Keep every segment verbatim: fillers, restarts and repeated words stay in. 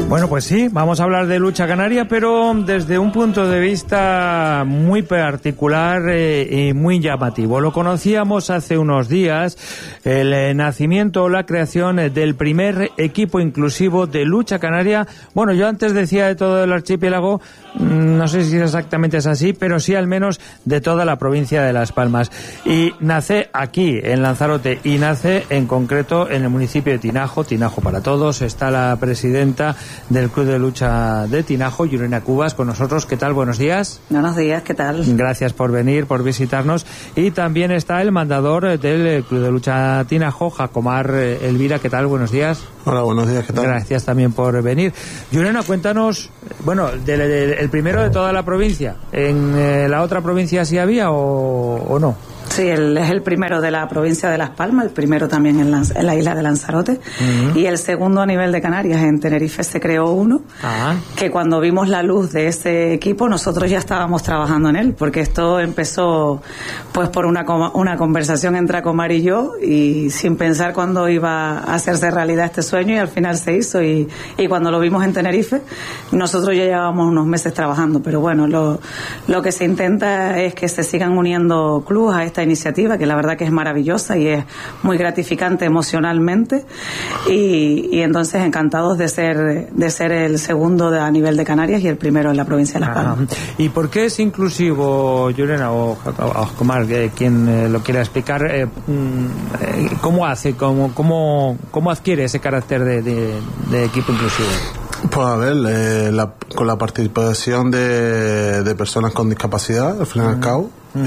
Bueno, pues sí, vamos a hablar de lucha canaria, pero desde un punto de vista muy particular eh, y muy llamativo. Lo conocíamos hace unos días, el eh, nacimiento o la creación eh, del primer equipo inclusivo de lucha canaria. Bueno, yo antes decía de todo el archipiélago, mmm, no sé si exactamente es así, pero sí al menos de toda la provincia de Las Palmas. Y nace aquí, en Lanzarote, y nace en concreto en el municipio de Tinajo, Tinajo para todos. Está la presidenta del Club de Lucha de Tinajo, Yurena Cubas, con nosotros. ¿Qué tal? Buenos días. Buenos días, ¿qué tal? Gracias por venir, por visitarnos. Y también está el mandador del Club de Lucha Tinajo, Jacomar Elvira. ¿Qué tal? Buenos días. Hola, buenos días, ¿qué tal? Gracias también por venir. Yurena, cuéntanos, bueno, de, de, de, el primero de toda la provincia. ¿En eh, la otra provincia sí había o, o no? Sí, el, es el primero de la provincia de Las Palmas, el primero también en, Lanz, en la isla de Lanzarote, uh-huh. Y el segundo a nivel de Canarias. En Tenerife se creó uno, uh-huh. Que cuando vimos la luz de ese equipo nosotros ya estábamos trabajando en él, porque esto empezó pues por una, una conversación entre Acomar y yo, y sin pensar cuándo iba a hacerse realidad este sueño, y al final se hizo, y, y cuando lo vimos en Tenerife nosotros ya llevábamos unos meses trabajando, pero bueno, lo, lo que se intenta es que se sigan uniendo clubes a esta iniciativa, que la verdad que es maravillosa y es muy gratificante emocionalmente, y, y entonces encantados de ser de ser el segundo de, a nivel de Canarias y el primero en la provincia de Las Palmas. ¿Y por qué es inclusivo, Yurena o Jacomar, eh, quien eh, lo quiera explicar, eh, eh, cómo hace, cómo, cómo, cómo adquiere ese carácter de, de, de equipo inclusivo? Pues a ver, eh, la, con la participación de, de personas con discapacidad, al fin y al cabo, uh-huh.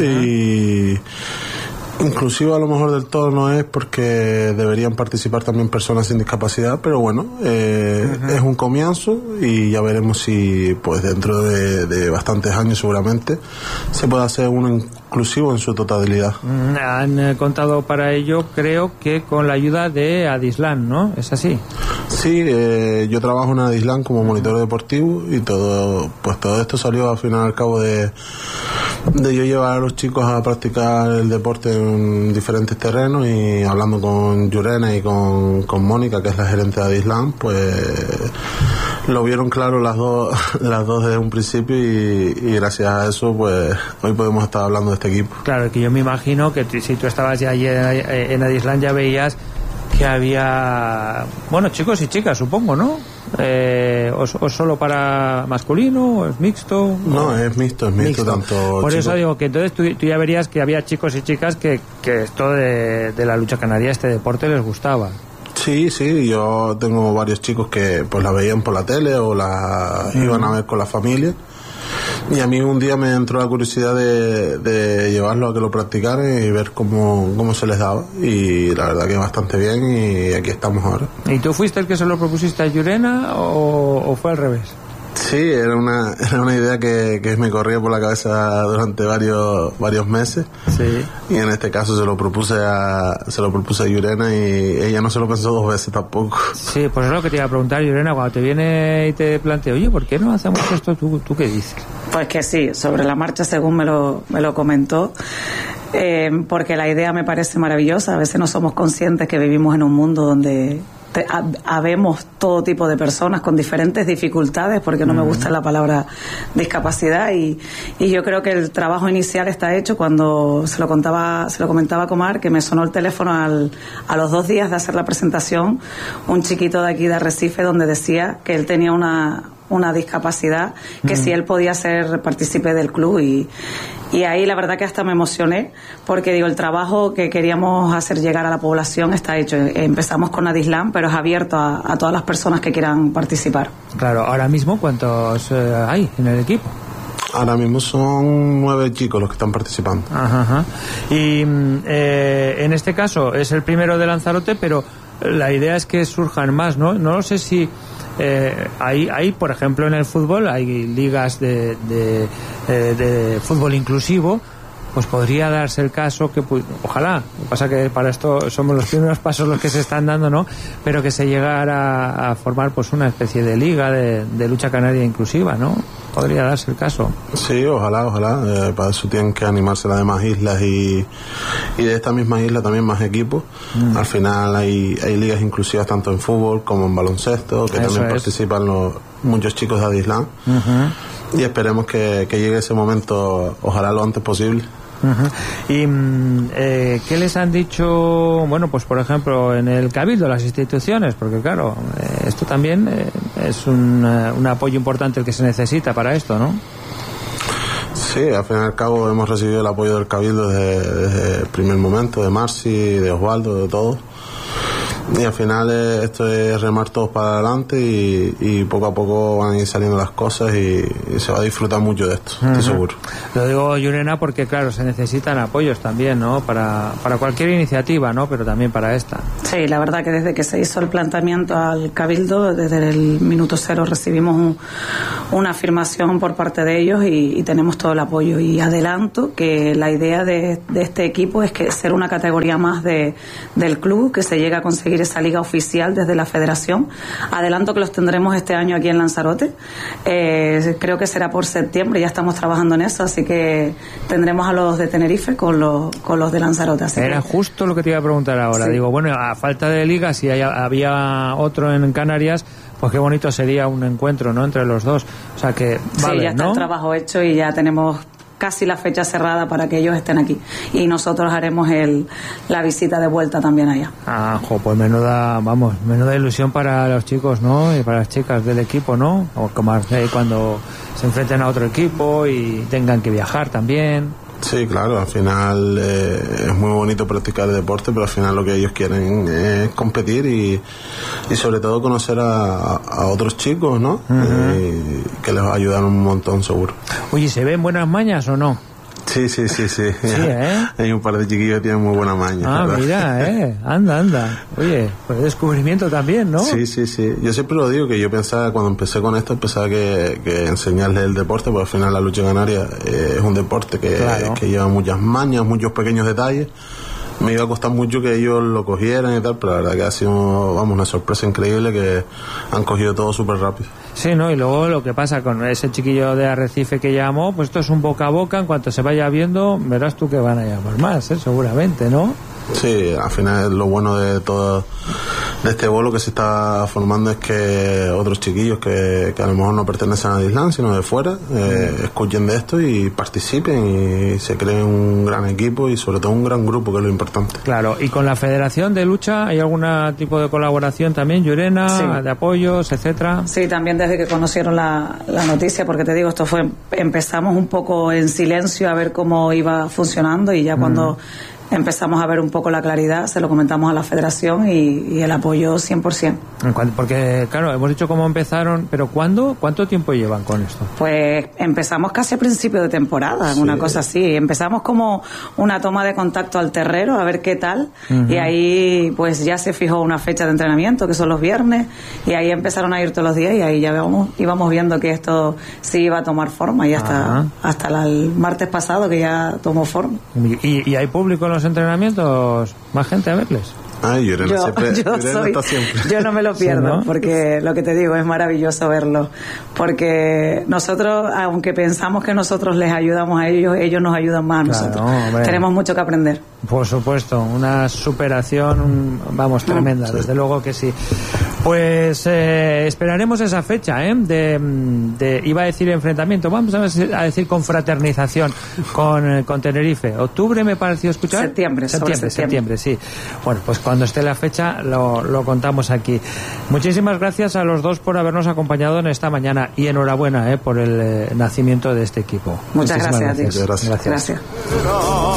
Y inclusive a lo mejor del todo no es, porque deberían participar también personas sin discapacidad, pero bueno, eh, uh-huh. Es un comienzo y ya veremos si pues dentro de, de bastantes años seguramente se puede hacer uno inclusivo en su totalidad. Han eh, contado para ello, creo que con la ayuda de Adislan, ¿no? ¿Es así? Sí, eh, yo trabajo en Adislan como monitor deportivo, y todo pues todo esto salió al final al cabo de de yo llevar a los chicos a practicar el deporte en diferentes terrenos, y hablando con Yurena y con, con Mónica, que es la gerente de Adislan, pues lo vieron claro las dos las dos desde un principio, y, y gracias a eso pues hoy podemos estar hablando de este equipo. Claro, que yo me imagino que t- si tú estabas ya allí en Adislan ya veías que había, bueno, chicos y chicas, supongo, ¿no? Eh, o, o solo para masculino, o es mixto. No, es mixto, es mixto, mixto. Tanto por chicos. Eso digo que entonces tú, tú ya verías que había chicos y chicas que, que esto de, de la lucha canaria, este deporte, les gustaba. Sí, sí, yo tengo varios chicos que pues la veían por la tele o la mm. iban a ver con la familia. Y a mí un día me entró la curiosidad de, de llevarlo a que lo practicaran y ver cómo, cómo se les daba, y la verdad que bastante bien, y aquí estamos ahora. ¿Y tú fuiste el que se lo propusiste a Yurena o, o fue al revés? Sí, era una, era una idea que, que me corría por la cabeza durante varios varios meses. Sí. Y en este caso se lo propuse a se lo propuse a Yurena, y ella no se lo pensó dos veces tampoco. Sí, pues es lo que te iba a preguntar, Yurena, cuando te viene y te plantea, oye, ¿por qué no hacemos esto? ¿Tú, tú qué dices? Pues que sí, sobre la marcha, según me lo, me lo comentó, eh, porque la idea me parece maravillosa. A veces no somos conscientes que vivimos en un mundo donde te, ha, habemos todo tipo de personas con diferentes dificultades, porque no uh-huh. me gusta la palabra discapacidad, y, y yo creo que el trabajo inicial está hecho. Cuando se lo contaba, se lo comentaba a Comar, que me sonó el teléfono al, a los dos días de hacer la presentación, un chiquito de aquí de Arrecife, donde decía que él tenía una una discapacidad, que uh-huh. si él podía ser partícipe del club, y, y ahí la verdad que hasta me emocioné, porque digo, el trabajo que queríamos hacer llegar a la población está hecho. Empezamos con Adislan, pero es abierto a, a todas las personas que quieran participar. Claro, ahora mismo ¿cuántos eh, hay en el equipo? Ahora mismo son nueve chicos los que están participando. Ajá, ajá. Y eh, en este caso es el primero de Lanzarote, pero la idea es que surjan más, ¿no? No lo sé si eh, hay, hay, por ejemplo, en el fútbol hay ligas de, de, de, de fútbol inclusivo, pues podría darse el caso que, ojalá, lo que pasa que para esto somos los primeros pasos los que se están dando, ¿no? Pero que se llegara a formar pues una especie de liga de, de lucha canaria inclusiva, ¿no? Podría darse el caso. Sí, ojalá, ojalá. Eh, para eso tienen que animarse las demás islas y, y de esta misma isla también más equipos. Mm. Al final hay, hay ligas inclusivas tanto en fútbol como en baloncesto, que eso también es. participan los, muchos chicos de Adislán. Uh-huh. Y esperemos que, que llegue ese momento, ojalá lo antes posible. Uh-huh. ¿Y eh, qué les han dicho, bueno, pues por ejemplo en el Cabildo, las instituciones? Porque claro, eh, esto también eh, es un, uh, un apoyo importante el que se necesita para esto, ¿no? Sí, al fin y al cabo hemos recibido el apoyo del Cabildo desde, desde el primer momento, de Marci, de Osvaldo, de todos. Y al final eh, esto es remar todos para adelante y, y poco a poco van a ir saliendo las cosas y, y se va a disfrutar mucho de esto, uh-huh. estoy seguro. Lo digo, Llurena, porque claro, se necesitan apoyos también, ¿no? Para, para cualquier iniciativa, ¿no? Pero también para esta. Sí, la verdad que desde que se hizo el planteamiento al Cabildo, desde el minuto cero recibimos un, una afirmación por parte de ellos y, y tenemos todo el apoyo. Y adelanto que la idea de, de este equipo es que ser una categoría más de, del club, que se llegue a conseguir esa liga oficial desde la federación. Adelanto que los tendremos este año aquí en Lanzarote. Eh, creo que será por septiembre, ya estamos trabajando en eso, así que tendremos a los de Tenerife con los, con los de Lanzarote. Así Era que... justo lo que te iba a preguntar ahora. Sí. Digo, bueno, a falta de liga, si hay, había otro en Canarias, pues qué bonito sería un encuentro, ¿no? Entre los dos. O sea que, vale, sí, ya está, ¿no? El trabajo hecho y ya tenemos casi la fecha cerrada para que ellos estén aquí y nosotros haremos el la visita de vuelta también allá. Ah, jo, pues menuda, vamos, menuda ilusión para los chicos, ¿no? Y para las chicas del equipo, ¿no? O como cuando se enfrenten a otro equipo y tengan que viajar también. Sí, claro, al final eh, es muy bonito practicar el deporte, pero al final lo que ellos quieren es competir y, y sobre todo conocer a, a otros chicos, ¿no? Uh-huh. Eh, que les va a ayudar un montón, seguro. Oye, ¿se ven buenas mañas o no? Sí, sí, sí, sí. Sí, ¿eh? Hay un par de chiquillos que tienen muy buena maña. Ah, ¿verdad? Mira, ¿eh? Anda, anda. Oye, pues descubrimiento también, ¿no? Sí, sí, sí. Yo siempre lo digo, que yo pensaba, cuando empecé con esto, pensaba que, que enseñarles el deporte, porque al final la lucha canaria eh, es un deporte que, claro. que lleva muchas mañas, muchos pequeños detalles. Me iba a costar mucho que ellos lo cogieran y tal, pero la verdad que ha sido, vamos, una sorpresa increíble, que han cogido todo súper rápido. Sí, ¿no? Y luego lo que pasa con ese chiquillo de Arrecife que llamó, pues esto es un boca a boca, en cuanto se vaya viendo, verás tú que van a llamar más, ¿eh? Seguramente, ¿no? Sí, al final lo bueno de todo de este bolo que se está formando es que otros chiquillos que, que a lo mejor no pertenecen a Adislán sino de fuera eh, mm. escuchen de esto y participen y se creen un gran equipo y sobre todo un gran grupo, que es lo importante. Claro, y con la Federación de Lucha ¿hay algún tipo de colaboración también, Llurena, sí. de apoyos, etcétera? Sí, también desde que conocieron la, la noticia, porque te digo, esto fue, empezamos un poco en silencio a ver cómo iba funcionando y ya mm. cuando empezamos a ver un poco la claridad, se lo comentamos a la federación y, y el apoyo cien por ciento. Porque, claro, hemos dicho cómo empezaron, pero ¿cuándo? ¿Cuánto tiempo llevan con esto? Pues empezamos casi a principio de temporada, sí. una cosa así. Empezamos como una toma de contacto al terrero, a ver qué tal, uh-huh. y ahí pues ya se fijó una fecha de entrenamiento, que son los viernes, y ahí empezaron a ir todos los días y ahí ya íbamos, íbamos viendo que esto sí iba a tomar forma y hasta, uh-huh. hasta la, el martes pasado que ya tomó forma. ¿Y, y hay público en los entrenamientos? ¿Más gente a verles? Ay, Llurena yo, siempre, yo, Llurena soy, está siempre. yo no me lo pierdo, sí, ¿no? Porque lo que te digo es maravilloso verlo, porque nosotros, aunque pensamos que nosotros les ayudamos a ellos, ellos nos ayudan más a claro, nosotros. Hombre. Tenemos mucho que aprender. Por supuesto, una superación, vamos, tremenda, sí. desde luego que sí. Pues eh, esperaremos esa fecha, ¿eh? De, de, iba a decir enfrentamiento, vamos a decir confraternización con, con Tenerife. ¿Octubre me pareció escuchar? Septiembre, septiembre, septiembre. septiembre, sí. Bueno, pues cuando esté la fecha lo, lo contamos aquí. Muchísimas gracias a los dos por habernos acompañado en esta mañana y enhorabuena, ¿eh? Por el eh, nacimiento de este equipo. Muchas gracias, gracias. gracias. gracias. gracias.